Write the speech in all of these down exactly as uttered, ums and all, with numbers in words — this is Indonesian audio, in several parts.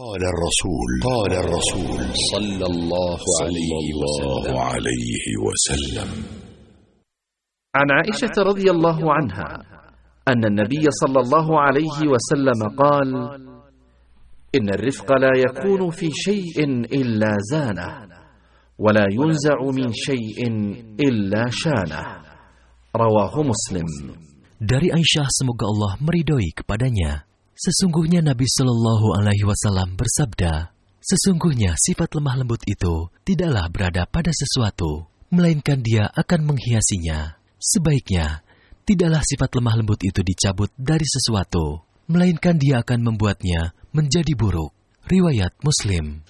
قال الرسول قال الرسول صلى الله عليه وسلم عن عائشة رضي الله عنها أن النبي صلى الله عليه وسلم قال: إن الرفق لا يكون في شيء إلا زانه، ولا ينزع من شيء إلا شانه. رواه مسلم. Dari Aisyah, semoga Allah meridhoi kepadanya, sesungguhnya Nabi Shallallahu Alaihi Wasallam bersabda, sesungguhnya sifat lemah lembut itu tidaklah berada pada sesuatu, melainkan dia akan menghiasinya. Sebaiknya, tidaklah sifat lemah lembut itu dicabut dari sesuatu, melainkan dia akan membuatnya menjadi buruk. Riwayat Muslim.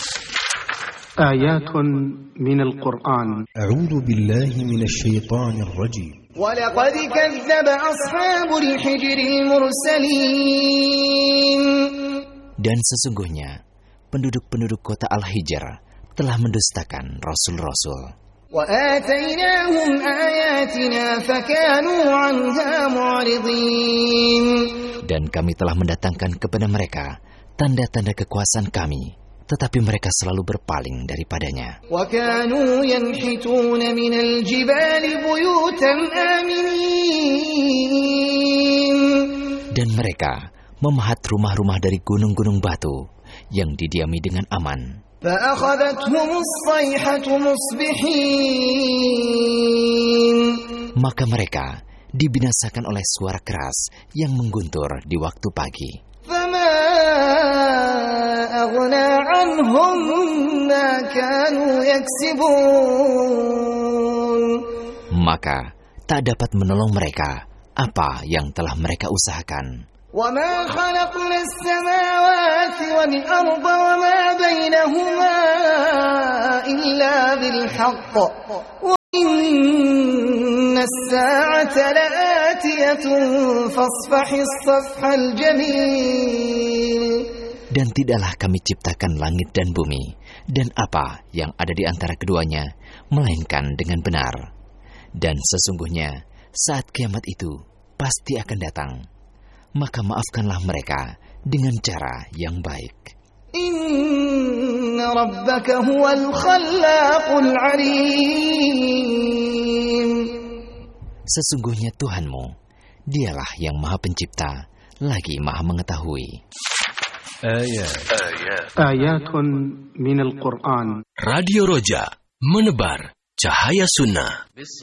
آيات من القرآن. أعوذ بالله من الشيطان الرجيم. ولقد كذب أصحاب الحجر المرسلين. Dan sesungguhnya penduduk-penduduk kota Al-Hijr telah mendustakan rasul-rasul. وآتيناهم آياتنا فكانوا عنها معرضين. Dan kami telah mendatangkan kepada mereka tanda-tanda kekuasaan kami, tetapi mereka selalu berpaling daripadanya. وَكَانُوا يَنْحِتُونَ مِنَ الْجِبَالِ بُيُوتًا آمِنِينَ. Dan mereka memahat rumah-rumah dari gunung-gunung batu yang didiami dengan aman. فَأَخَذَتْهُمُ الصَّيْحَةُ مُصْبِحِينَ. Maka mereka dibinasakan oleh suara keras yang mengguntur di waktu pagi. فَمَا أَغْنَى عَنْهُمْ مَا كَانُوا يَكْسِبُونَ. Maka tak dapat menolong mereka apa yang telah mereka usahakan. وَمَا خَلَقْنَا السَّمَاوَاتِ وَالْأَرْضَ وَمَا بَيْنَهُمَا إِلَّا بِالْحَقِّ وَإِنَّ السَّاعَةَ لَآتِيَةٌ فَاصْفَحِ الصَّفْحَ الْجَمِيلَ. Dan tidaklah kami ciptakan langit dan bumi, dan apa yang ada di antara keduanya, melainkan dengan benar. Dan sesungguhnya, saat kiamat itu pasti akan datang. Maka maafkanlah mereka dengan cara yang baik. Inna rabbaka huwal khallaqul alim. Sesungguhnya Tuhanmu, dialah yang maha pencipta, lagi maha mengetahui. Ayat. Ayatun minal Qur'an. Radio Roja, menebar cahaya sunnah.